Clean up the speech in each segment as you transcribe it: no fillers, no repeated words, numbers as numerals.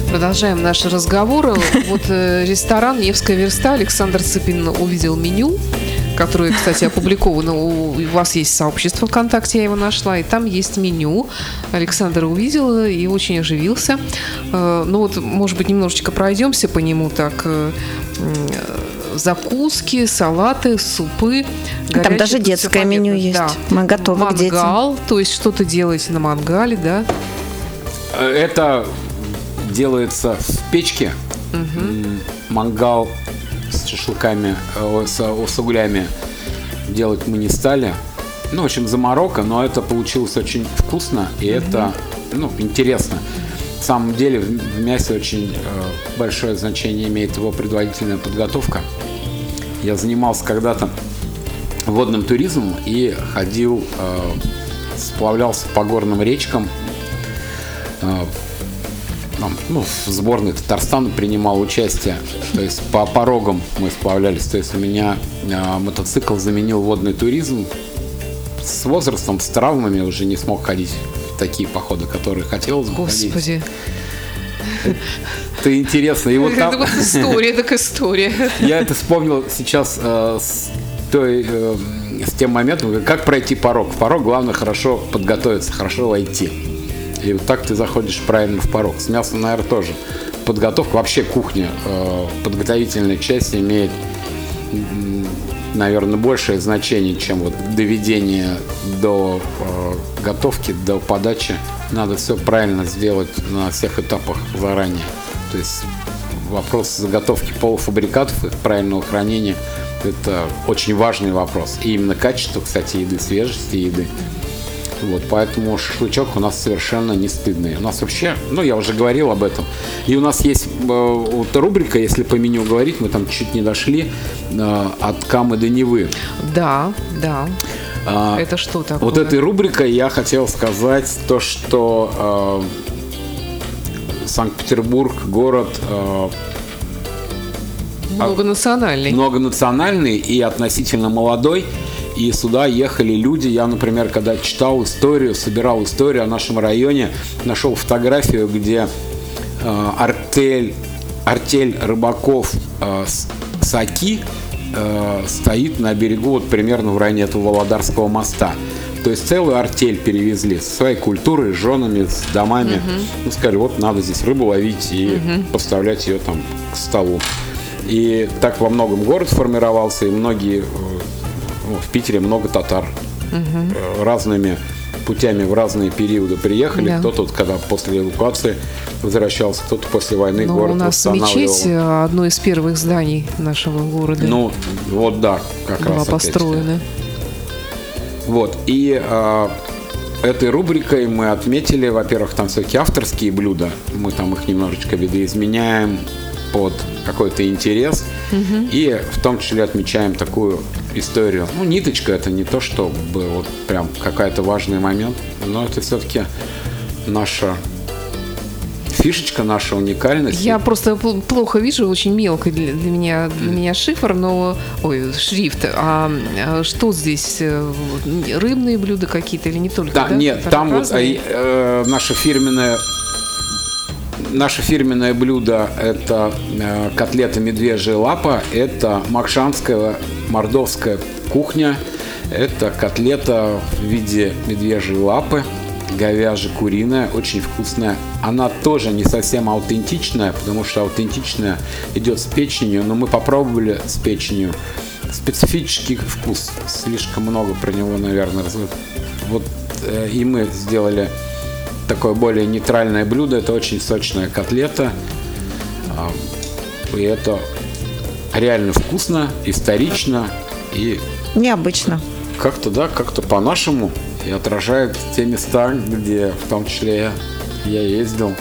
Продолжаем наши разговоры. Вот ресторан «Невская верста». Александр Цыпин увидел меню, которое, кстати, опубликовано. У вас есть сообщество ВКонтакте, я его нашла, и там есть меню. Александр увидел и очень оживился. Ну вот, может быть, немножечко пройдемся по нему так. Закуски, салаты, супы. Там даже детское меню есть. Да. Мы готовы к детям. Мангал, то есть что-то делаете на мангале, да? Это делается в печке. Мангал с шашлыками, с углями делать мы не стали. Ну, в общем, заморока, но это получилось очень вкусно, и это, интересно. На самом деле в мясе очень большое значение имеет его предварительная подготовка. Я занимался когда-то водным туризмом и ходил, сплавлялся по горным речкам. В сборной Татарстана принимал участие. То есть по порогам мы сплавлялись. То есть у меня мотоцикл заменил водный туризм. С возрастом, с травмами уже не смог ходить в такие походы, которые хотелось бы ходить. Господи. Это интересно. И вот там... Это вот история, так история. Я это вспомнил сейчас с тем моментом, как пройти порог. В порог главное хорошо подготовиться, хорошо войти. И вот так ты заходишь правильно в порог. С мясом, наверное, тоже. Подготовка, вообще кухня, подготовительная часть имеет, наверное, большее значение, чем вот доведение до готовки, до подачи. Надо все правильно сделать на всех этапах заранее. То есть вопрос заготовки полуфабрикатов, их правильного хранения – это очень важный вопрос. И именно качество, кстати, еды, свежести еды. Вот, поэтому шашлычок у нас совершенно не стыдный. У нас вообще, я уже говорил об этом. И у нас есть вот рубрика, если по меню говорить, мы там чуть не дошли, от Камы до Невы. Да. Это что такое? Вот этой рубрикой я хотел сказать то, что Санкт-Петербург город многонациональный и относительно молодой. И сюда ехали люди. Я, например, когда читал историю, собирал историю о нашем районе, нашел фотографию, где артель рыбаков с Оки стоит на берегу, вот примерно в районе этого Володарского моста. То есть целую артель перевезли со своей культурой, с женами, с домами. Сказали, вот надо здесь рыбу ловить и поставлять ее там к столу. И так во многом город формировался, и многие... В Питере много татар. Разными путями в разные периоды приехали. Да. Кто-то, когда после эвакуации возвращался, кто-то после войны город у нас мечеть одно из первых зданий нашего города. Как была раз построена. Вот. И этой рубрикой мы отметили, во-первых, там всякие авторские блюда. Мы там их немножечко видоизменяем под какой-то интерес. И в том числе отмечаем такую историю. Ниточка — это не то, чтобы вот прям какой-то важный момент, но это все-таки наша фишечка, наша уникальность. Я просто плохо вижу, очень мелко для меня шифр, шрифт. А что здесь? Рыбные блюда какие-то или не только? Да, нет, там вот Наше фирменное блюдо – это котлета медвежья лапа, это макшанская мордовская кухня, это котлета в виде медвежьей лапы, говяжьо-куриная, очень вкусная. Она тоже не совсем аутентичная, потому что аутентичная идет с печенью, но мы попробовали с печенью. Специфический вкус, слишком много про него, наверное, и мы сделали такое более нейтральное блюдо. Это очень сочная котлета. И это реально вкусно, исторично и... необычно. Как-то по-нашему и отражает те места, где в том числе я ездил.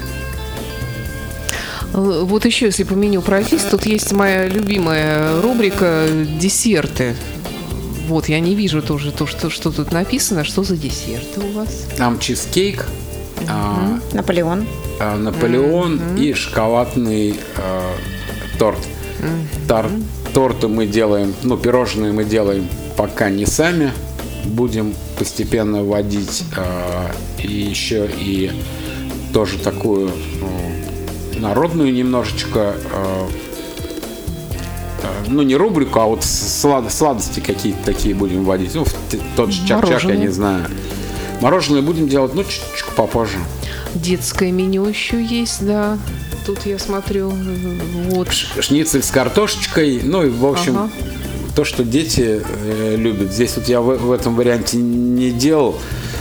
Вот еще, если по меню пройтись, тут есть моя любимая рубрика «Десерты». Вот, я не вижу тоже то, что тут написано. Что за десерты у вас? Там чизкейк, Наполеон и шоколадный торт. Торты мы делаем, пирожные мы делаем пока не сами. Будем постепенно вводить и еще и тоже такую народную немножечко, ну, не рубрику, а вот сладости какие-то такие будем вводить. Ну, тот же чак-чак, я не знаю. Мороженое будем делать, ну, чуть-чуть попозже. Детское меню еще есть, да. Тут я смотрю, вот. Шницель с картошечкой, ну, и, в общем, то, что дети любят. Здесь вот я в этом варианте не делал.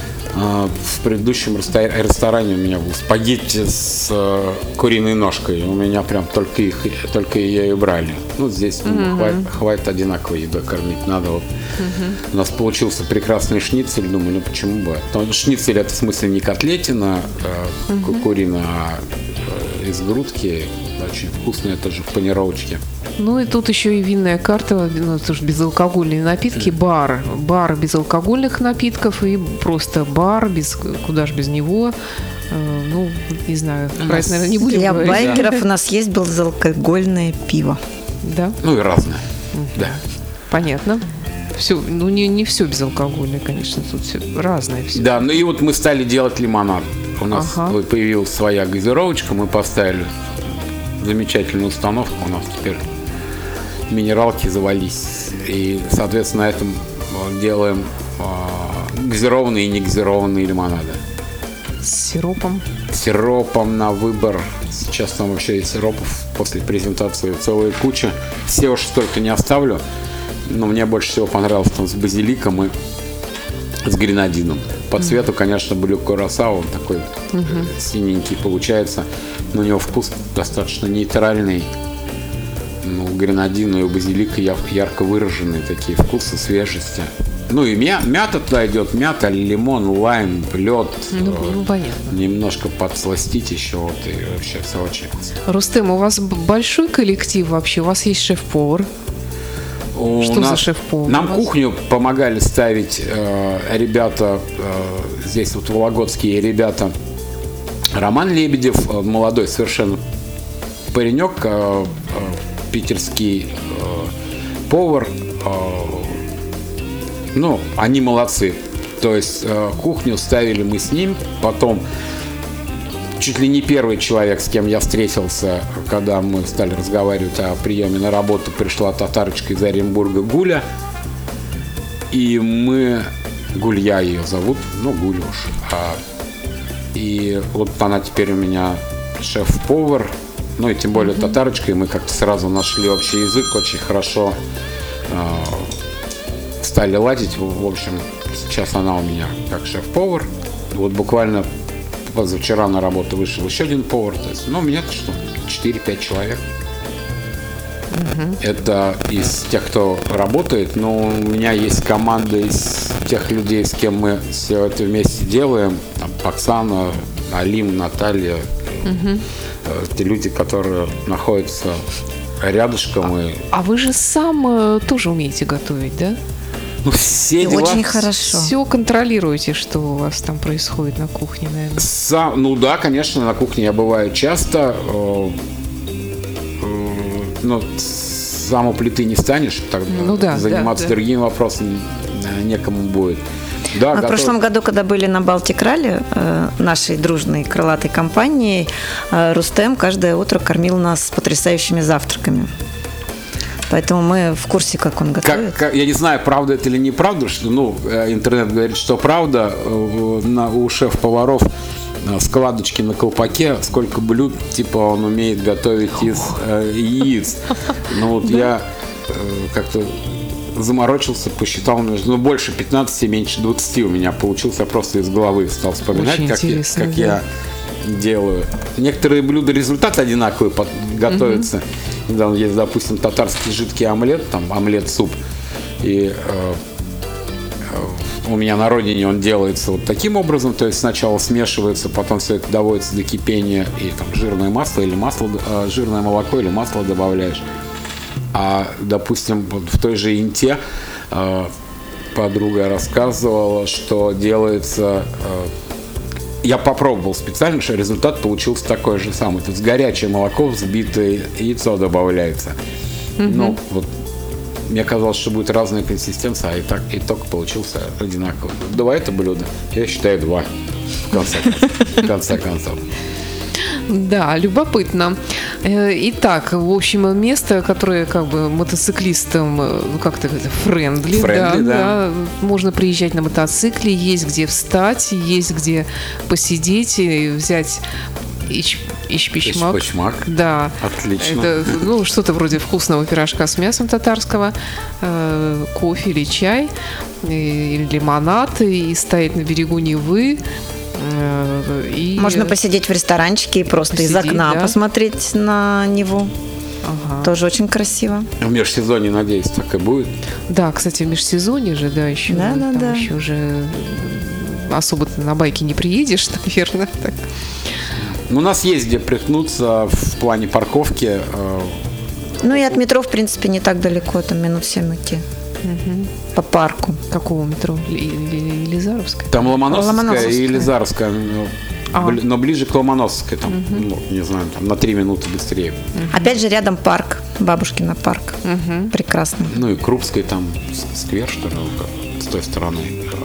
В предыдущем ресторане у меня был спагетти с куриной ножкой. У меня прям только ее и брали. Ну, здесь хватит одинаковой едой кормить. Надо вот. У нас получился прекрасный шницель. Думаю, ну почему бы? Потому что шницель — это в смысле не котлетина куриная, а из грудки. Очень вкусная тоже в панировочке. Ну и тут еще и винная карта, ну, тоже безалкогольные напитки, бар безалкогольных напитков и просто бар, куда же без него. Ну, не знаю, брать, наверное, не будем. Для байкеров у нас есть безалкогольное пиво. Да? Ну и разное. Да. Понятно. Все, ну не все безалкогольное, конечно, тут все разное. Все. Да, ну и вот мы стали делать лимонад. У нас появилась своя газировочка, мы поставили замечательную установку, у нас теперь минералки завались. И, соответственно, на этом делаем газированные и негазированные лимонады. С сиропом? С сиропом на выбор. Сейчас там вообще сиропов после презентации целая куча. Все уж столько не оставлю. Но мне больше всего понравилось там с базиликом и с гренадином. По цвету, конечно, блю курасау, он такой синенький получается, но у него вкус достаточно нейтральный. Ну, гренадин и у базилика ярко выраженные такие вкусы, свежести. Ну и мята туда идет, мята, лимон, лайм, лед. Ну, понятно. Немножко подсластить еще, вот, и вообще все очень вкусно. Рустем, у вас большой коллектив вообще? У вас есть шеф-повар? Что за шеф-повар? Нам кухню помогали ставить ребята, здесь вот вологодские ребята. Роман Лебедев, молодой совершенно паренек, питерский повар. Ну, они молодцы. То есть кухню ставили мы с ним, потом чуть ли не первый человек, с кем я встретился, когда мы стали разговаривать о приеме на работу, пришла татарочка из Оренбурга Гуля. И Гулья ее зовут, ну, Гуля уж. И вот она теперь у меня шеф-повар, ну и тем более татарочка, и мы как-то сразу нашли общий язык, очень хорошо стали ладить. В общем, сейчас она у меня как шеф-повар. Вот буквально позавчера на работу вышел еще один повар. То есть, ну, у меня-то что, 4-5 человек. Это из тех, кто работает, но у меня есть команда из тех людей, с кем мы все это вместе делаем. Там Оксана, Алим, Наталья. Те люди, которые находятся рядышком. А вы же сам тоже умеете готовить, да? Ну, все дела. Очень хорошо. Все контролируете, что у вас там происходит на кухне, наверное? Ну да, конечно, на кухне я бываю часто. Но сам у плиты не станешь, тогда заниматься другими вопросами некому будет. Да, в прошлом году, когда были на Балтик-ралли, нашей дружной крылатой компанией, Рустем каждое утро кормил нас потрясающими завтраками. Поэтому мы в курсе, как он готовит. Я не знаю, правда это или неправда, что, ну, интернет говорит, что правда. У шеф-поваров складочки на колпаке, сколько блюд, типа, он умеет готовить из яиц. Ну вот я как-то заморочился, посчитал, ну, больше 15, меньше 20 у меня получилось. Я просто из головы стал вспоминать, как я делаю. Некоторые блюда результат одинаковый готовятся. Недавно есть, допустим, татарский жидкий омлет, там омлет-суп. И у меня на родине он делается вот таким образом, то есть сначала смешивается, потом все это доводится до кипения, и там жирное масло или жирное молоко или масло добавляешь. А, допустим, в той же Инте подруга рассказывала, что делается... Я попробовал специально, что результат получился такой же самый. То есть горячее молоко, взбитое яйцо добавляется. Ну, вот мне казалось, что будет разная консистенция, а итог получился одинаковый. Два это блюдо. Я считаю 2. В конце концов. Да, любопытно. Итак, в общем, место, которое как бы мотоциклистам, ну как-то френдли, да. Можно приезжать на мотоцикле, есть где встать, есть где посидеть и взять ичпичмак. Да. Отлично. Это, ну, что-то вроде вкусного пирожка с мясом татарского, кофе или чай, или лимонад, и стоять на берегу Невы. И можно посидеть в ресторанчике и просто из окна посмотреть на Неву. Ага. Тоже очень красиво. В межсезонье, надеюсь, так и будет. Да, кстати, в межсезонье же, да, еще, да. еще же особо на байке не приедешь, наверное. Так. У нас есть где приткнуться в плане парковки. Ну и от метро, в принципе, не так далеко, там минут 7 идти. Угу. По парку. Какого метро? Елизаровская? Там Ломоносовская и Елизаровская, но ближе к Ломоносовской, там, не знаю, там на 3 минуты быстрее. Опять же, рядом парк, Бабушкина парк. Прекрасный. Ну и Крупской там сквер, что ли, с той стороны.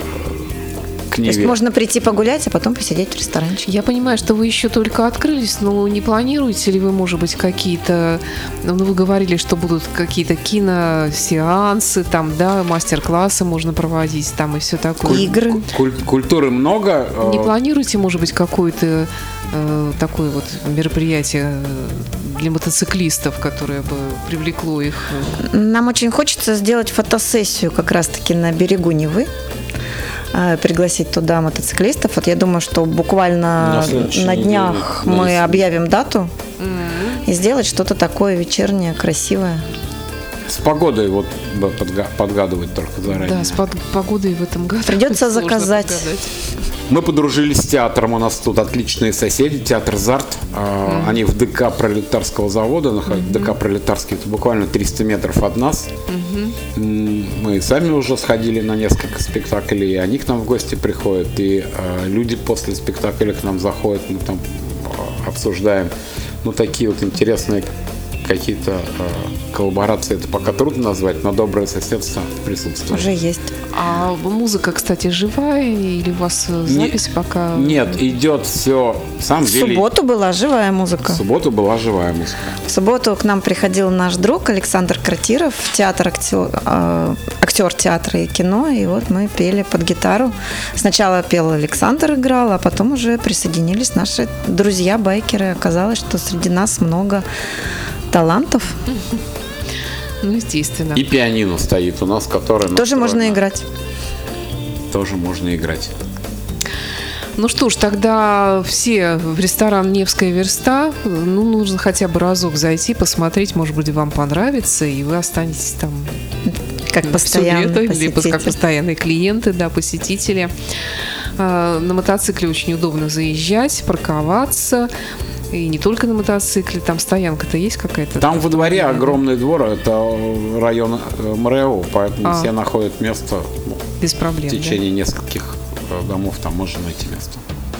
То есть можно прийти погулять, а потом посидеть в ресторанчике. Я понимаю, что вы еще только открылись, но не планируете ли вы, может быть, какие-то... Ну, вы говорили, что будут какие-то киносеансы, там, да, мастер-классы можно проводить, там и все такое. Игры. Культуры много. Не планируете, может быть, какое-то такое вот мероприятие для мотоциклистов, которое бы привлекло их? Нам очень хочется сделать фотосессию как раз-таки на берегу Невы. Пригласить туда мотоциклистов. Вот я думаю, что буквально на днях мы объявим дату и сделать что-то такое вечернее, красивое. С погодой вот подгадывать только заранее. Да, с погодой в этом году придется заказать. Мы подружились с театром, у нас тут отличные соседи, театр «Зарт». Они в ДК Пролетарского завода, ДК Пролетарский, это буквально 300 метров от нас. Мы сами уже сходили на несколько спектаклей, и они к нам в гости приходят, и люди после спектакля к нам заходят, мы там обсуждаем, ну, такие вот интересные какие-то коллаборации, это пока трудно назвать, но доброе соседство присутствует. Уже есть. А музыка, кстати, живая или у вас запись пока? Нет, идет все. В субботу была живая музыка. В субботу была живая музыка. В субботу к нам приходил наш друг Александр Кратиров, актер театра и кино, и вот мы пели под гитару. Сначала пел Александр, играл, а потом уже присоединились наши друзья-байкеры. Оказалось, что среди нас много талантов. Ну, естественно. И пианино стоит у нас, которое... Тоже можно играть. Тоже можно играть. Ну что ж, тогда все в ресторан «Невская верста». Ну, нужно хотя бы разок зайти, посмотреть, может быть, вам понравится, и вы останетесь там как постоянные лето, либо как постоянные клиенты, да, посетители. На мотоцикле очень удобно заезжать, парковаться. И не только на мотоцикле, там стоянка-то есть какая-то? Там во дворе огромный двор, это район МРЭО, поэтому все находят место. Без проблем. В течение нескольких домов там можно найти место.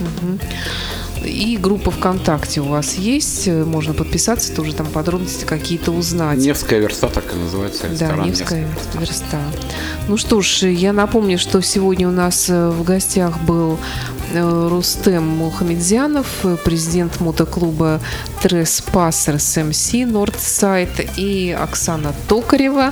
И группа ВКонтакте у вас есть? Можно подписаться, тоже там подробности какие-то узнать. «Невская верста», так и называется ресторан. Да, «Невская верста». Ну что ж, я напомню, что сегодня у нас в гостях был Рустем Мухамедзянов, президент мотоклуба Треспассерс МС Нордсайд, и Оксана Токарева.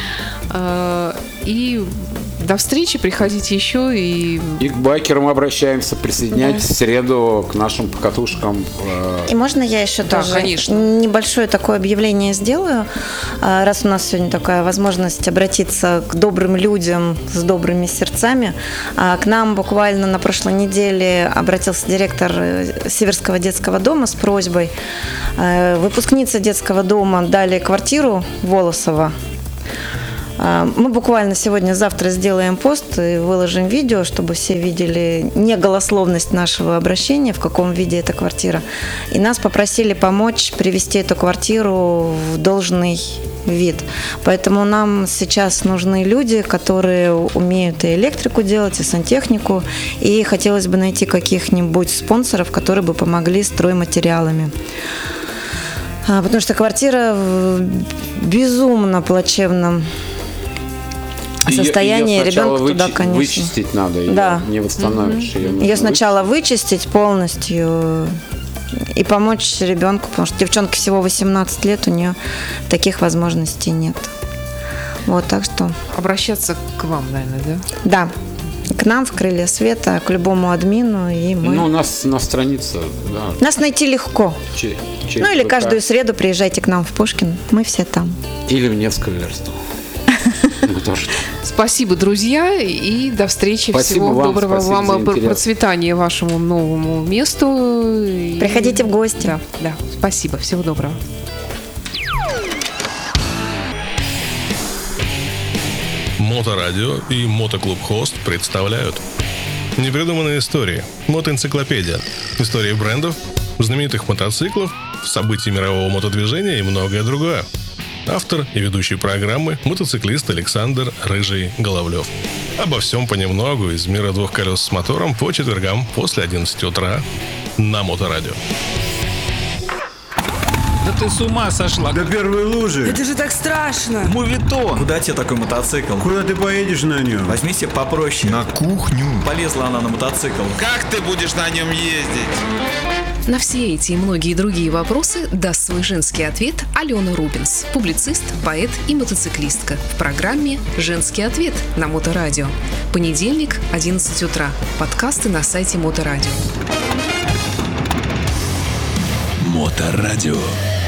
И до встречи, приходите еще. И к байкерам обращаемся, присоединяйтесь в среду к нашим покатушкам. И можно я еще тоже небольшое такое объявление сделаю, раз у нас сегодня такая возможность обратиться к добрым людям с добрыми сердцами. К нам буквально на прошлой неделе обратился директор Северского детского дома с просьбой. Выпускница детского дома дали квартиру Волосово. Мы буквально сегодня-завтра сделаем пост и выложим видео, чтобы все видели неголословность нашего обращения, в каком виде эта квартира. И нас попросили помочь привести эту квартиру в должный вид. Поэтому нам сейчас нужны люди, которые умеют и электрику делать, и сантехнику. И хотелось бы найти каких-нибудь спонсоров, которые бы помогли стройматериалами. Потому что квартира в безумно плачевном состояние, ребенка туда, конечно. Вычистить надо, ее не восстановишь. Ее сначала вычистить полностью, и помочь ребенку, потому что девчонке всего 18 лет, у нее таких возможностей нет. Вот, так что... Обращаться к вам, наверное, да? Да, к нам в «Крылья света», к любому админу, и мы... Ну, у нас на странице, да. Нас найти легко. Ну, или каждую среду приезжайте к нам в Пушкин, мы все там. Или в Невскую версту. Спасибо, друзья, и до встречи. Спасибо Всего вам, доброго спасибо вам, за интерес. процветания вашему новому месту. Приходите в гости. Да, да, спасибо, всего доброго. Моторадио и Мотоклуб Хост представляют непридуманные истории. Мотоэнциклопедия. Истории брендов, знаменитых мотоциклов, событий мирового мотодвижения и многое другое. Автор и ведущий программы – мотоциклист Александр «Рыжий» Головлев. Обо всем понемногу из мира двух колес с мотором по четвергам после 11 утра на Моторадио. Да ты с ума сошла! До первой лужи. Это же так страшно! Мувитон! Куда тебе такой мотоцикл? Куда ты поедешь на нем? Возьми себе попроще. На кухню. Полезла она на мотоцикл. Как ты будешь на нем ездить? На все эти и многие другие вопросы даст свой женский ответ Алена Рубинс, публицист, поэт и мотоциклистка в программе «Женский ответ» на Моторадио. Понедельник, 11 утра. Подкасты на сайте Моторадио. Моторадио.